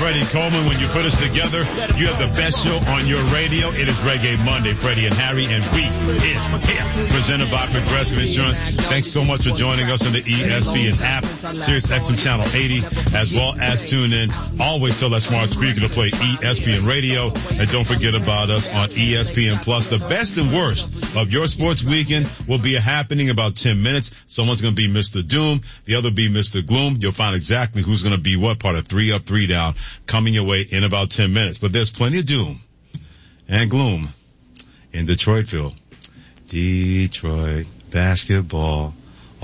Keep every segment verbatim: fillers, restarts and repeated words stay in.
Freddie Coleman. When you put us together, you have the best show on your radio. It is Reggae Monday, Freddie and Harry, and we is here. Presented by Progressive Insurance. Thanks so much for joining us on the E S P N app, Sirius X M Channel eighty, as well as tune in. Always tell that smart speaker to play E S P N Radio. And don't forget about us on E S P N Plus. The best and worst of your sports weekend will be happening in about ten minutes. Someone's going to be Mister Doom. The other will be Mister Gloom. You'll find exactly who's going to be what part of Three Up, Three Down coming your way in about ten minutes. But there's plenty of doom and gloom in Detroitville. Detroit basketball,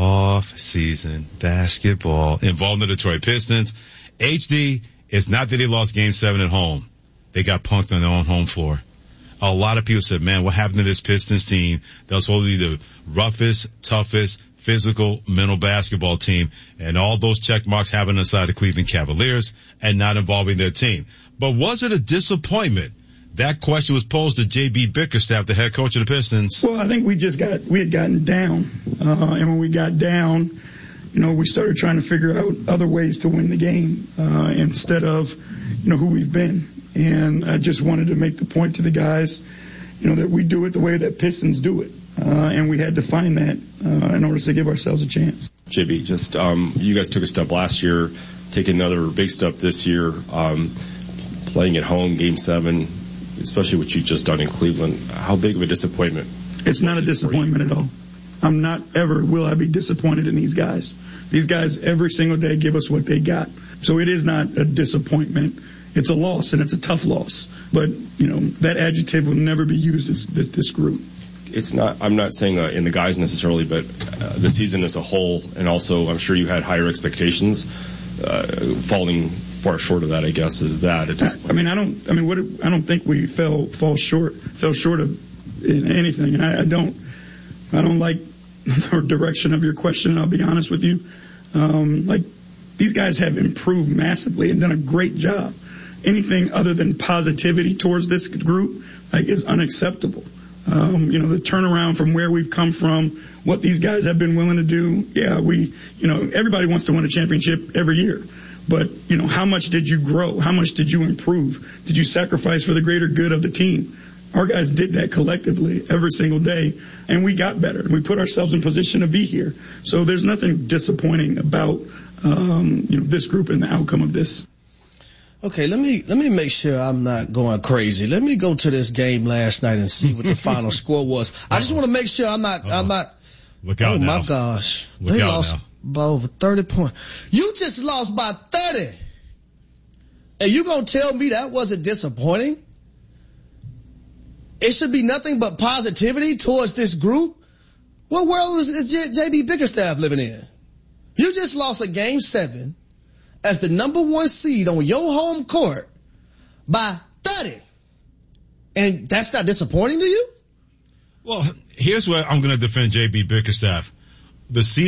off-season basketball involving the Detroit Pistons. H D, it's not that they lost game seven at home. They got punked on their own home floor. A lot of people said, man, what happened to this Pistons team that was supposed to be the roughest, toughest, physical, mental basketball team, and all those check marks happening inside the Cleveland Cavaliers and not involving their team. But was it a disappointment? That question was posed to J B Bickerstaff, the head coach of the Pistons. Well, I think we just got, we had gotten down. Uh, and when we got down, you know, we started trying to figure out other ways to win the game, uh, instead of, you know, who we've been. And I just wanted to make the point to the guys, you know, that we do it the way that Pistons do it. Uh, and we had to find that, uh, in order to give ourselves a chance. J B, just, um, you guys took a step last year, take another big step this year, um, playing at home, game seven, especially what you just done in Cleveland. How big of a disappointment? It's not a disappointment at all. I'm not ever will I be disappointed in these guys. These guys every single day give us what they got. So it is not a disappointment. It's a loss, and it's a tough loss. But, you know, that adjective will never be used as this group. It's not, I'm not saying uh, in the guys necessarily, but uh, the season as a whole, and also I'm sure you had higher expectations, uh, falling far short of that, I guess, is that. It I, I mean, I don't, I mean, what, I don't think we fell, fall short, fell short of anything. And I, I don't, I don't like the direction of your question, I'll be honest with you. Um, like, these guys have improved massively and done a great job. Anything other than positivity towards this group, like, is unacceptable. Um, you know, the turnaround from where we've come from, what these guys have been willing to do. Yeah, we, you know, everybody wants to win a championship every year. But, you know, how much did you grow? How much did you improve? Did you sacrifice for the greater good of the team? Our guys did that collectively every single day, and we got better. We put ourselves in position to be here. So there's nothing disappointing about, um, you know, this group and the outcome of this. Okay, let me let me make sure I'm not going crazy. Let me go to this game last night and see what the final score was. I just want to make sure I'm not Uh-oh. I'm not. Look out oh now. my gosh, Look they out lost now. by over thirty points. You just lost by thirty, and you gonna tell me that wasn't disappointing? It should be nothing but positivity towards this group. What world is, is J B Bickerstaff living in? You just lost a game seven as the number one seed on your home court by thirty. And that's not disappointing to you? Well, here's where I'm going to defend J B Bickerstaff. The season